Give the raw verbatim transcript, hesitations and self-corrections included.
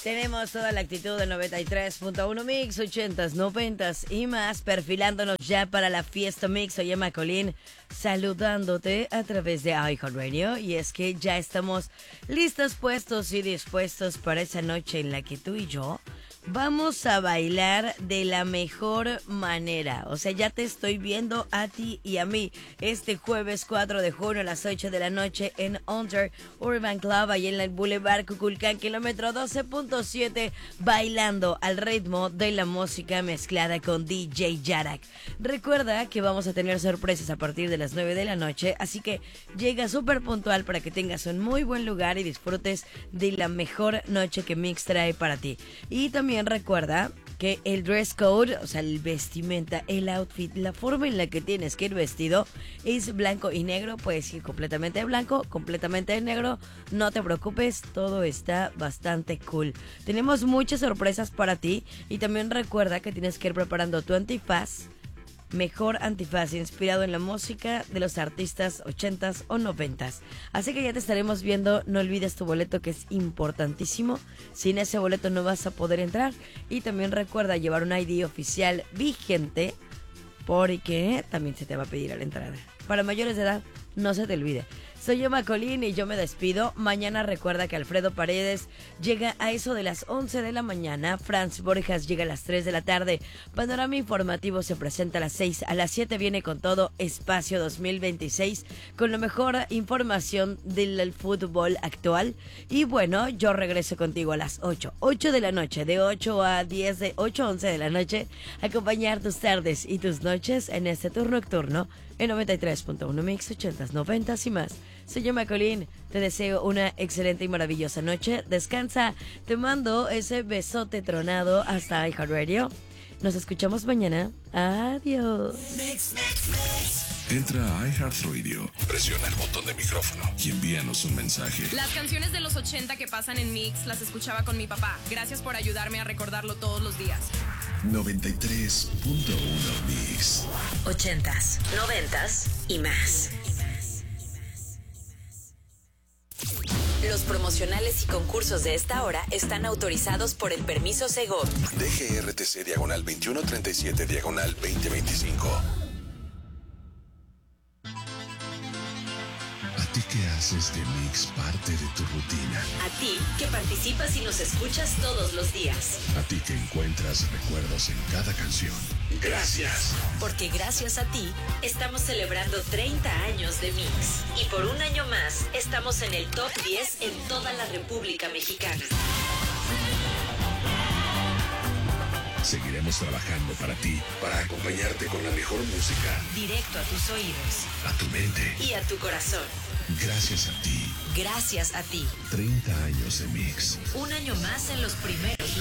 Tenemos toda la actitud del noventa y tres punto uno Mix, ochentas, noventas y más, perfilándonos ya para la fiesta Mix. Soy Emma Colín, saludándote a través de iHeartRadio. Y es que ya estamos listos, puestos y dispuestos para esa noche en la que tú y yo vamos a bailar de la mejor manera. O sea, ya te estoy viendo a ti y a mí este jueves cuatro de junio a las ocho de la noche en Under Urban Club, ahí en el Boulevard Cuculcán, kilómetro doce punto siete, bailando al ritmo de la música mezclada con D J Yarak. Recuerda que vamos a tener sorpresas a partir de las nueve de la noche, así que llega súper puntual para que tengas un muy buen lugar y disfrutes de la mejor noche que Mix trae para ti. Y también recuerda que el dress code, o sea, el vestimenta, el outfit, la forma en la que tienes que ir vestido es blanco y negro. Puedes ir completamente blanco, completamente negro, no te preocupes, todo está bastante cool. Tenemos muchas sorpresas para ti y también recuerda que tienes que ir preparando tu antifaz, mejor antifaz inspirado en la música de los artistas ochentas o noventas. Así que ya te estaremos viendo. No olvides tu boleto, que es importantísimo. Sin ese boleto no vas a poder entrar. Y también recuerda llevar un I D oficial vigente, porque también se te va a pedir a la entrada. Para mayores de edad, no se te olvide. Soy Emma Colín y yo me despido. Mañana recuerda que Alfredo Paredes llega a eso de las once de la mañana. Franz Borjas llega a las tres de la tarde. Panorama Informativo se presenta a las seis. A las siete viene con todo Espacio dos mil veintiséis, con la mejor información del fútbol actual. Y bueno, yo regreso contigo a las ocho. ocho de la noche, de ocho a diez, de ocho a once de la noche. Acompañar tus tardes y tus noches en este turno nocturno en noventa y tres punto uno Mix, ochentas, noventas y más. Soy Emma Colín, te deseo una excelente y maravillosa noche. Descansa, te mando ese besote tronado hasta iHeartRadio. Nos escuchamos mañana. Adiós. Mix, mix, mix. Entra a iHeartRadio, presiona el botón de micrófono y envíanos un mensaje. Las canciones de los ochenta que pasan en Mix las escuchaba con mi papá. Gracias por ayudarme a recordarlo todos los días. noventa y tres punto uno Mix. Ochentas, noventas y más. Los promocionales y concursos de esta hora están autorizados por el permiso Segov. D G R T C diagonal veintiuno treinta y siete diagonal veinte veinticinco. ¿A ti que haces de Mix parte de tu rutina? A ti que participas y nos escuchas todos los días. A ti que encuentras recuerdos en cada canción. Gracias. Porque gracias a ti estamos celebrando treinta años de Mix. Y por un año más estamos en el top diez en toda la República Mexicana. Seguiremos trabajando para ti, para acompañarte con la mejor música. Directo a tus oídos. A tu mente. Y a tu corazón. Gracias a ti. Gracias a ti. treinta años de Mix. Un año más en los primeros